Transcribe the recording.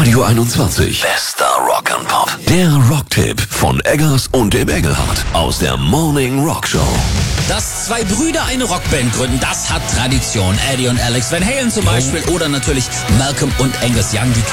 Radio 21. Bester Rock'n'Pop. Der Rocktipp von Eggers und dem Engelhardt aus der Morning Rock Show. Dass zwei Brüder eine Rockband gründen, das hat Tradition. Eddie und Alex Van Halen zum Beispiel oder natürlich Malcolm und Angus Young, die